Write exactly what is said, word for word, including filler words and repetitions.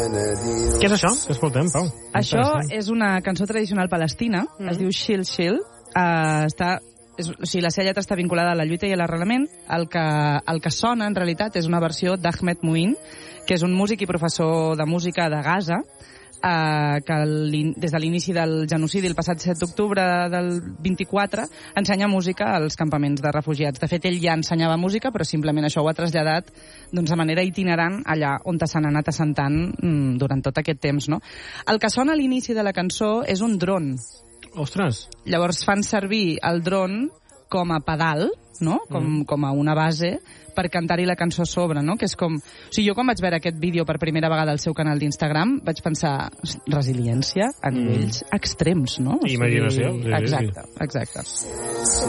Què és això que escoltem, Pau? Això és una cançó tradicional palestina, mm. es diu Shil Shil. Uh, està, és, o sigui, la seva lletra està vinculada a la lluita i a l'arrelament. El que, el que sona, en realitat, és una versió d'Ahmed Mouin, que és un músic i professor de música de Gaza, Uh, que des de l'inici del genocidi el passat set d'octubre del vint-i-quatre ensenya música als campaments de refugiats. De fet, ell ja ensenyava música, però simplement això ho ha traslladat doncs, de manera itinerant allà on s'han anat assentant mm, durant tot aquest temps. No? El que sona a l'inici de la cançó és un dron. Ostres! Llavors fan servir el dron com a pedal, no? com, mm. com a una base, per cantar-hi la cançó a sobre, no? Que és com... O sigui, jo quan vaig veure aquest vídeo per primera vegada al seu canal d'Instagram vaig pensar, resiliència a nivells mm. extrems, no? O sigui, imaginació. Sí, exacte, sí. exacte.